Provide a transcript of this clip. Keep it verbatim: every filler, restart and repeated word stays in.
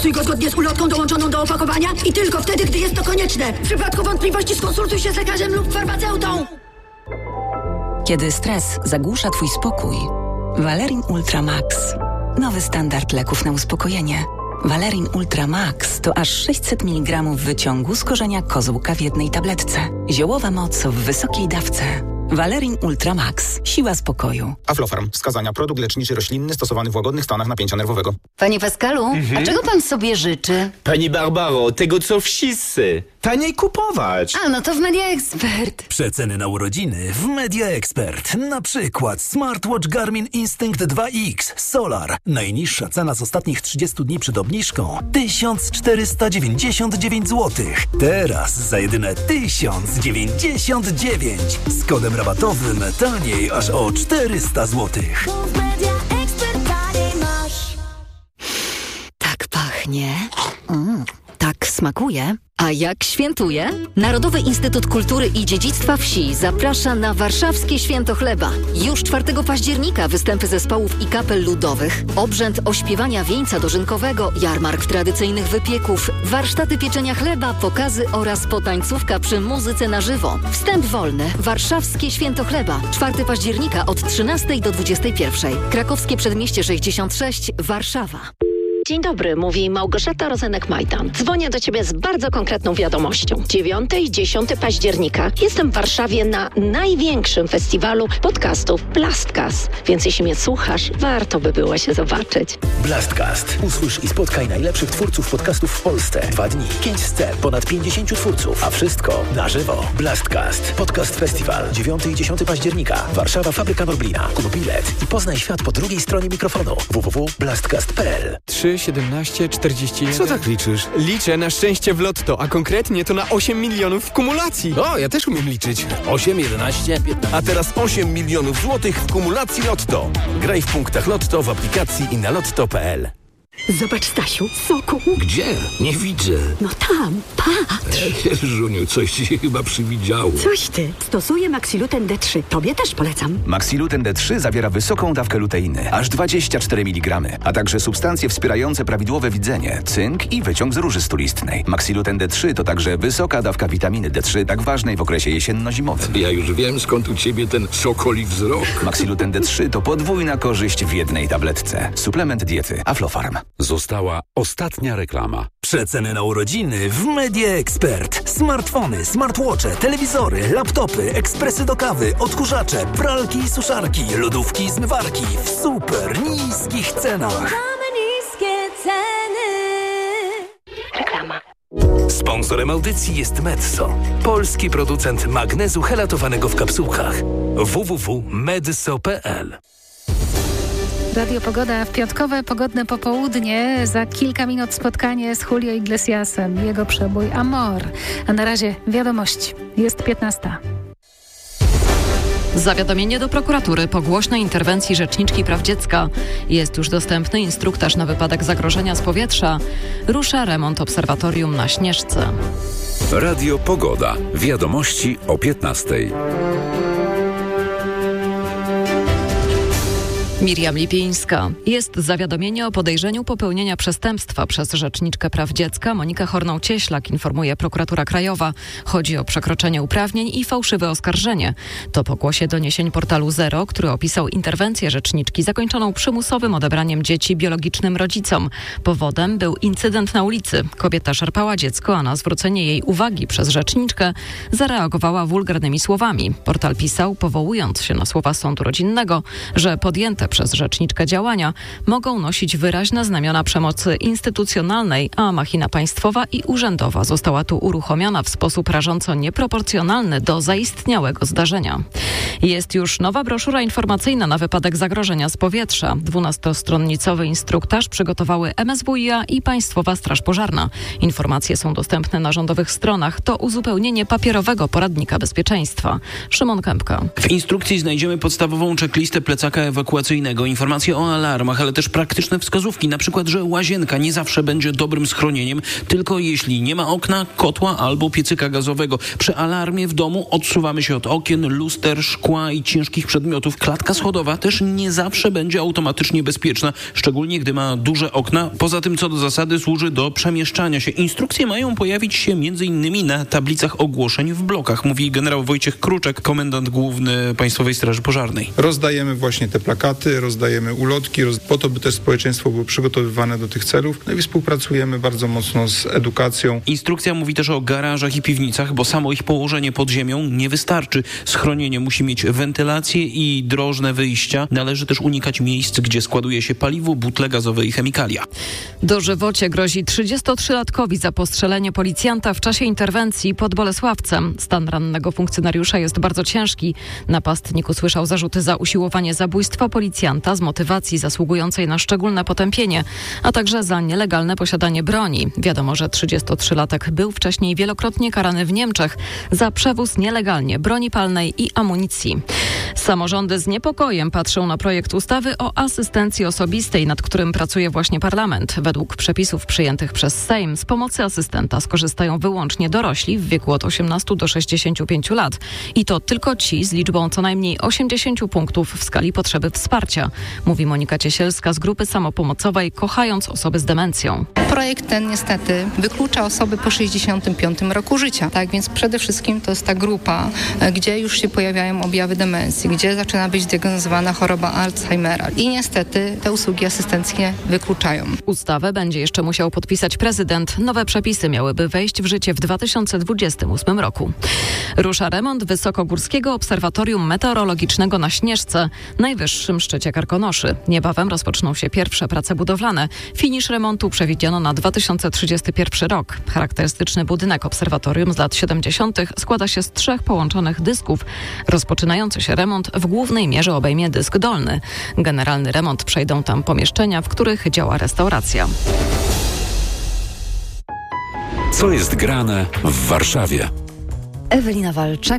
Zastosuj go zgodnie z ulotką dołączoną do opakowania i tylko wtedy, gdy jest to konieczne. W przypadku wątpliwości skonsultuj się z lekarzem lub farmaceutą. Kiedy stres zagłusza twój spokój, Valerin Ultra Max. Nowy standard leków na uspokojenie. Valerin Ultra Max to aż sześćset miligramów wyciągu z korzenia kozłka w jednej tabletce. Ziołowa moc w wysokiej dawce. Valerin Ultra Max. Siła spokoju. Aflofarm. Wskazania. Produkt leczniczy roślinny stosowany w łagodnych stanach napięcia nerwowego. Panie Pascalu, mhm. a czego pan sobie życzy? Pani Barbaro, tego co wszyscy. Taniej kupować. A, no to w Media Expert. Przeceny na urodziny w Media Expert. Na przykład smartwatch Garmin Instinct dwa X Solar. Najniższa cena z ostatnich trzydziestu dni przed obniżką tysiąc czterysta dziewięćdziesiąt dziewięć złotych. Teraz za jedyne tysiąc dziewięćdziesiąt dziewięć. Z kodem rabatowym taniej aż o czterysta złotych. Tak pachnie. Mm, tak smakuje. A jak świętuje? Narodowy Instytut Kultury i Dziedzictwa Wsi zaprasza na warszawskie Święto Chleba. Już czwartego października występy zespołów i kapel ludowych, obrzęd ośpiewania wieńca dożynkowego, jarmark tradycyjnych wypieków, warsztaty pieczenia chleba, pokazy oraz potańcówka przy muzyce na żywo. Wstęp wolny. Warszawskie Święto Chleba. czwartego października od trzynastej do dwudziestej pierwszej. Krakowskie Przedmieście sześćdziesiąt sześć, Warszawa. Dzień dobry, mówi Małgorzata Rozenek-Majdan. Dzwonię do Ciebie z bardzo konkretną wiadomością. dziewiątego i dziesiątego października jestem w Warszawie na największym festiwalu podcastów Blastcast. Więc jeśli mnie słuchasz, warto by było się zobaczyć. Blastcast. Usłysz i spotkaj najlepszych twórców podcastów w Polsce. Dwa dni, pięć scen, ponad pięćdziesięciu twórców, a wszystko na żywo. Blastcast. Podcast Festiwal. dziewiątego i dziesiątego października. Warszawa, Fabryka Norblina. Kup bilet i poznaj świat po drugiej stronie mikrofonu. w w w kropka blastcast kropka p l. trzy, siedemnaście, czterdzieści jeden. Co tak liczysz? Liczę na szczęście w lotto, a konkretnie to na osiem milionów w kumulacji. O, ja też umiem liczyć. osiem, jedenaście, piętnaście. A teraz osiem milionów złotych w kumulacji Lotto. Graj w punktach Lotto w aplikacji i na lotto kropka p l. Zobacz, Stasiu, soku. Gdzie? Nie widzę. No tam, patrz. Żuniu, coś ci się chyba przywidziało. Coś ty. Stosuję Maxiluten D trzy. Tobie też polecam. Maxiluten D trzy zawiera wysoką dawkę luteiny, aż dwadzieścia cztery miligramy, a także substancje wspierające prawidłowe widzenie, cynk i wyciąg z róży stulistnej. Maxiluten D trzy to także wysoka dawka witaminy D trzy, tak ważnej w okresie jesienno-zimowym. Ja już wiem, skąd u ciebie ten sokoli wzrok. Maxiluten D trzy to podwójna korzyść w jednej tabletce. Suplement diety Aflofarm. Została ostatnia reklama. Przeceny na urodziny w Media Expert. Smartfony, smartwatche, telewizory, laptopy, ekspresy do kawy, odkurzacze, pralki i suszarki, lodówki i zmywarki w super niskich cenach. Mamy niskie ceny. Reklama. Sponsorem audycji jest Medso, polski producent magnezu helatowanego w kapsułkach. w w w kropka medso kropka p l. Radio Pogoda w piątkowe, pogodne popołudnie. Za kilka minut spotkanie z Julio Iglesiasem. Jego przebój Amor. A na razie wiadomości. Jest piętnasta. Zawiadomienie do prokuratury po głośnej interwencji Rzeczniczki Praw Dziecka. Jest już dostępny instruktaż na wypadek zagrożenia z powietrza. Rusza remont obserwatorium na Śnieżce. Radio Pogoda. Wiadomości o piętnastej. Miriam Lipińska. Jest zawiadomienie o podejrzeniu popełnienia przestępstwa przez Rzeczniczkę Praw Dziecka Monikę Horną-Cieślak, informuje Prokuratura Krajowa. Chodzi o przekroczenie uprawnień i fałszywe oskarżenie. To po głosie doniesień portalu Zero, który opisał interwencję rzeczniczki zakończoną przymusowym odebraniem dzieci biologicznym rodzicom. Powodem był incydent na ulicy. Kobieta szarpała dziecko, a na zwrócenie jej uwagi przez rzeczniczkę zareagowała wulgarnymi słowami. Portal pisał, powołując się na słowa sądu rodzinnego, że podjęte przez rzeczniczkę działania mogą nosić wyraźne znamiona przemocy instytucjonalnej, a machina państwowa i urzędowa została tu uruchomiona w sposób rażąco nieproporcjonalny do zaistniałego zdarzenia. Jest już nowa broszura informacyjna na wypadek zagrożenia z powietrza. Dwunastostronnicowy instruktaż przygotowały M S W i A i Państwowa Straż Pożarna. Informacje są dostępne na rządowych stronach. To uzupełnienie papierowego poradnika bezpieczeństwa. Szymon Kępka. W instrukcji znajdziemy podstawową checklistę plecaka ewakuacyjnego informacyjnego, informacje o alarmach, ale też praktyczne wskazówki, na przykład, że łazienka nie zawsze będzie dobrym schronieniem, tylko jeśli nie ma okna, kotła albo piecyka gazowego. Przy alarmie w domu odsuwamy się od okien, luster, szkła i ciężkich przedmiotów. Klatka schodowa też nie zawsze będzie automatycznie bezpieczna, szczególnie gdy ma duże okna. Poza tym, co do zasady, służy do przemieszczania się. Instrukcje mają pojawić się między innymi na tablicach ogłoszeń w blokach, mówi generał Wojciech Kruczek, komendant główny Państwowej Straży Pożarnej. Rozdajemy właśnie te plakaty, rozdajemy ulotki, roz... po to, by też społeczeństwo było przygotowywane do tych celów. No i współpracujemy bardzo mocno z edukacją. Instrukcja mówi też o garażach i piwnicach, bo samo ich położenie pod ziemią nie wystarczy. Schronienie musi mieć wentylację i drożne wyjścia. Należy też unikać miejsc, gdzie składuje się paliwo, butle gazowe i chemikalia. Dożywocie grozi trzydziestotrzylatkowi za postrzelenie policjanta w czasie interwencji pod Bolesławcem. Stan rannego funkcjonariusza jest bardzo ciężki. Napastnik usłyszał zarzuty za usiłowanie zabójstwa policjanta z motywacji zasługującej na szczególne potępienie, a także za nielegalne posiadanie broni. Wiadomo, że trzydziestotrzylatek był wcześniej wielokrotnie karany w Niemczech za przewóz nielegalnie broni palnej i amunicji. Samorządy z niepokojem patrzą na projekt ustawy o asystencji osobistej, nad którym pracuje właśnie parlament. Według przepisów przyjętych przez Sejm z pomocy asystenta skorzystają wyłącznie dorośli w wieku od osiemnastu do sześćdziesięciu pięciu lat. I to tylko ci z liczbą co najmniej osiemdziesięciu punktów w skali potrzeby wsparcia, mówi Monika Ciesielska z grupy samopomocowej Kochając osoby z demencją. Projekt ten niestety wyklucza osoby po sześćdziesiątym piątym roku życia. Tak więc przede wszystkim to jest ta grupa, gdzie już się pojawiają objawy demencji, gdzie zaczyna być diagnozowana choroba Alzheimera. I niestety te usługi asystenckie wykluczają. Ustawę będzie jeszcze musiał podpisać prezydent. Nowe przepisy miałyby wejść w życie w dwa tysiące dwudziestym ósmym roku. Rusza remont Wysokogórskiego Obserwatorium Meteorologicznego na Śnieżce, najwyższym szczycie Karkonoszy. Niebawem rozpoczną się pierwsze prace budowlane. Finisz remontu przewidziano na dwa tysiące trzydziesty pierwszy rok. Charakterystyczny budynek obserwatorium z lat siedemdziesiątych składa się z trzech połączonych dysków. Rozpoczynający się remont w głównej mierze obejmie dysk dolny. Generalny remont przejdą tam pomieszczenia, w których działa restauracja. Co jest grane w Warszawie? Ewelina Walczak.